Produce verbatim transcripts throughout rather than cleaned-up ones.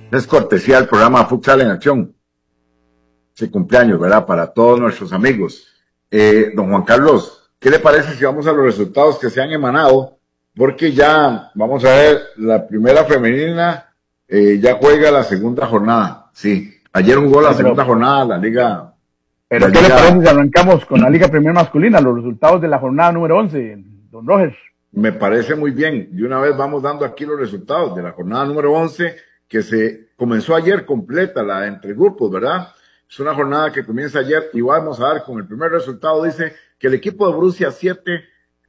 Es cortesía del programa Futsal en Acción. Ese cumpleaños, ¿verdad? Para todos nuestros amigos. Eh, don Juan Carlos, ¿qué le parece si vamos a los resultados que se han emanado? Porque ya, vamos a ver, la primera femenina eh, ya juega la segunda jornada. Sí, ayer jugó la segunda jornada la Liga. ¿Pero la qué liga, le parece si arrancamos con la Liga Premier Masculina, los resultados de la jornada número once, don Roger? Me parece muy bien. De una vez vamos dando aquí los resultados de la jornada número once, que se comenzó ayer completa, la de entre grupos, ¿verdad? Es una jornada que comienza ayer y vamos a dar con el primer resultado. Dice que el equipo de Borussia siete,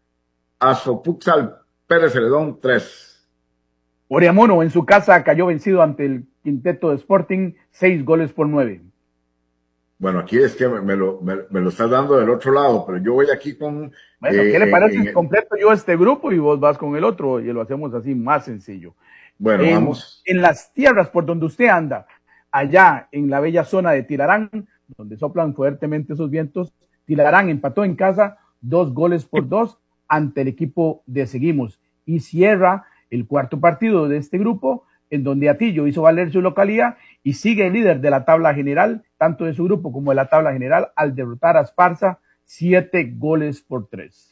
Azofutsal Pérez Celedón tres. Oriamono en su casa cayó vencido ante el quinteto de Sporting, seis goles por nueve. Bueno, aquí es que me, me lo, me, me lo estás dando del otro lado, pero yo voy aquí con... Bueno, eh, ¿qué le parece en, si en, completo yo este grupo y vos vas con el otro y lo hacemos así más sencillo? Bueno, en, vamos. En las tierras por donde usted anda, allá en la bella zona de Tilarán, donde soplan fuertemente esos vientos, Tilarán empató en casa dos goles por dos ante el equipo de Seguimos y cierra el cuarto partido de este grupo, en donde Atillo hizo valer su localía y sigue el líder de la tabla general, tanto de su grupo como de la tabla general, al derrotar a Esparza siete goles por tres.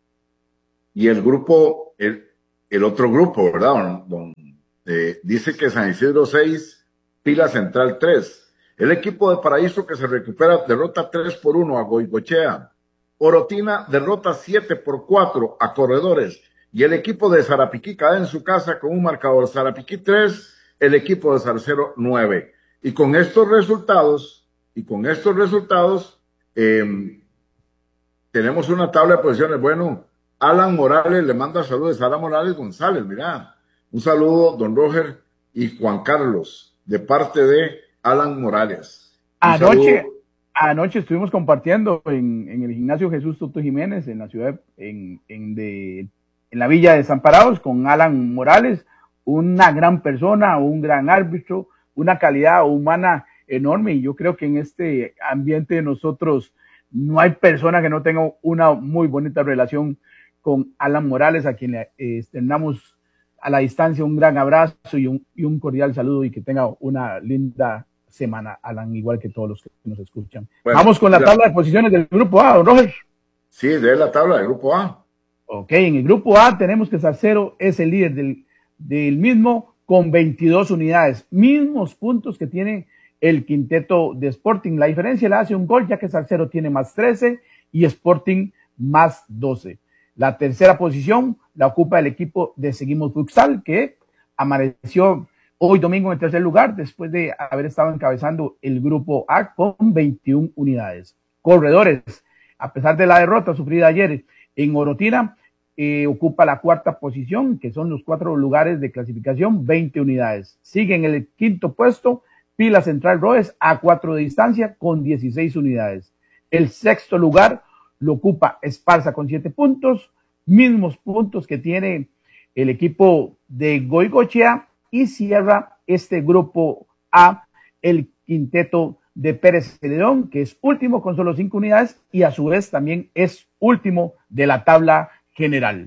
Y el grupo, el, el otro grupo, ¿verdad? Don, don, eh, dice que San Isidro seis, Pila Central tres. El equipo de Paraíso que se recupera derrota tres por uno a Goicoechea. Orotina derrota siete por cuatro a Corredores. Y el equipo de Sarapiquí cae en su casa con un marcador Sarapiquí tres, el equipo de Zarcero nueve. Y con estos resultados, y con estos resultados, eh, tenemos una tabla de posiciones. Bueno, Alan Morales le manda saludos. Alan Morales González, mira. Un saludo, don Roger y Juan Carlos, de parte de Alan Morales. Un anoche, saludo. anoche estuvimos compartiendo en, en el gimnasio Jesús Toto Jiménez, en la ciudad, en, en, de, en la villa de Desamparados, con Alan Morales, una gran persona, un gran árbitro, una calidad humana enorme. Y yo creo que en este ambiente de nosotros no hay persona que no tenga una muy bonita relación con Alan Morales, a quien le eh, extendamos a la distancia un gran abrazo y un, y un cordial saludo, y que tenga una linda semana, Alan, igual que todos los que nos escuchan. Bueno, vamos con la ya. tabla de posiciones del grupo A, don Roger. Sí, de la tabla del grupo A. Ok, en el grupo A tenemos que Zarcero es el líder del, del mismo con veintidós unidades, mismos puntos que tiene el quinteto de Sporting. La diferencia la hace un gol, ya que Zarcero tiene más trece y Sporting más doce. La tercera posición la ocupa el equipo de Seguimos Futsal, que amaneció hoy domingo en el tercer lugar, después de haber estado encabezando el grupo A con veintiuna unidades. Corredores, a pesar de la derrota sufrida ayer en Orotina, eh, ocupa la cuarta posición, que son los cuatro lugares de clasificación, veinte unidades. Sigue en el quinto puesto Pila Central Roes, a cuatro de distancia, con dieciséis unidades. El sexto lugar lo ocupa Esparza con siete puntos, mismos puntos que tiene el equipo de Goicoechea, y cierra este grupo A el quinteto de Pérez Celedón, que es último con solo cinco unidades y a su vez también es último de la tabla general.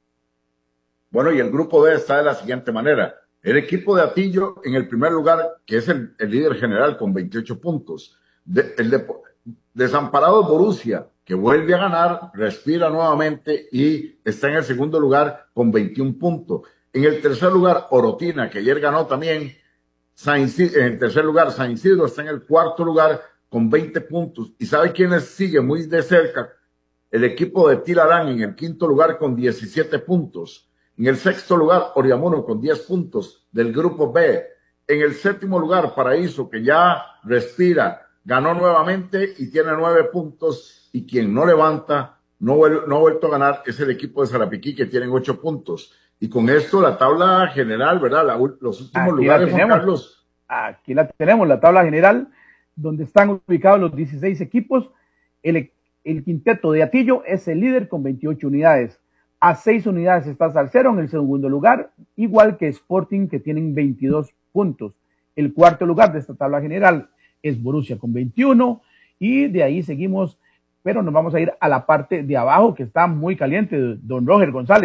Bueno, y el grupo D está de la siguiente manera. El equipo de Atillo en el primer lugar, que es el, el líder general con veintiocho puntos. De, el de, Desamparados Borussia, que vuelve a ganar, respira nuevamente y está en el segundo lugar con veintiún puntos. En el tercer lugar, Orotina, que ayer ganó también. San Isidro, en el tercer lugar, San Isidro está en el cuarto lugar con veinte puntos. ¿Y sabe quiénes siguen muy de cerca? El equipo de Tilarán en el quinto lugar con diecisiete puntos. En el sexto lugar, Oriamono con diez puntos del grupo B. En el séptimo lugar, Paraíso, que ya respira, ganó nuevamente y tiene nueve puntos. Y quien no levanta, no, no ha vuelto a ganar, es el equipo de Sarapiquí, que tienen ocho puntos. Y con esto la tabla general, ¿verdad? La, los últimos aquí lugares, Juan Carlos. Aquí la tenemos, la tabla general, donde están ubicados los dieciséis equipos. El, el quinteto de Atillo es el líder con veintiocho unidades. A seis unidades está Zarcero en el segundo lugar, igual que Sporting, que tienen veintidós puntos. El cuarto lugar de esta tabla general es Borussia con veintiuno, y de ahí seguimos, pero nos vamos a ir a la parte de abajo, que está muy caliente, don Roger González.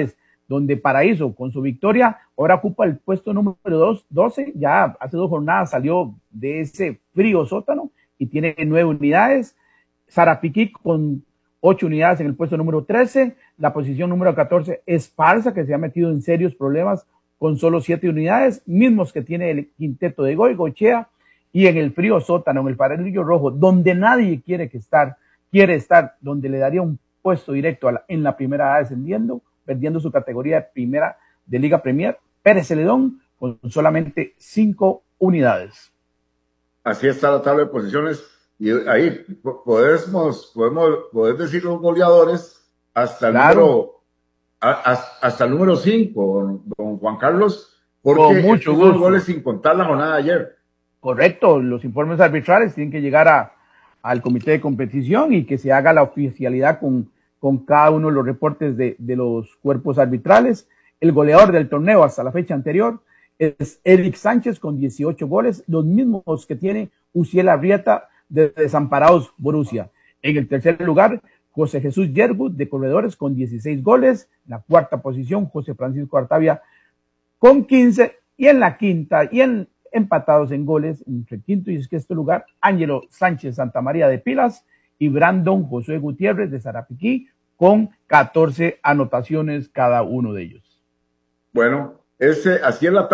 donde Paraíso, con su victoria, ahora ocupa el puesto número dos, doce, ya hace dos jornadas salió de ese frío sótano y tiene nueve unidades. Sarapiquí con ocho unidades en el puesto número trece, la posición número catorce es Esparza, que se ha metido en serios problemas con solo siete unidades, mismos que tiene el quinteto de Goicoechea, y en el frío sótano, en el farolillo rojo, donde nadie quiere que estar, quiere estar, donde le daría un puesto directo a la, en la primera A descendiendo, perdiendo su categoría de primera de Liga Premier, Pérez Celedón, con solamente cinco unidades. Así está la tabla de posiciones, y ahí podemos, podemos, podemos decir los goleadores hasta el claro. número hasta el número cinco, don Juan Carlos, porque mucho son goles sin contar la jornada de ayer. Correcto, los informes arbitrales tienen que llegar a, al comité de competición y que se haga la oficialidad con, con cada uno de los reportes de, de los cuerpos arbitrales. El goleador del torneo hasta la fecha anterior es Eric Sánchez con dieciocho goles, los mismos que tiene Uciel Arrieta de Desamparados Borussia. En el tercer lugar, José Jesús Yergut de Corredores con dieciséis goles. La cuarta posición, José Francisco Artavia con quince. Y en la quinta, y en empatados en goles, entre el quinto y el sexto lugar, Ángelo Sánchez Santamaría de Pilas y Brandon Josué Gutiérrez de Sarapiquí con catorce anotaciones cada uno de ellos. Bueno, ese, así es la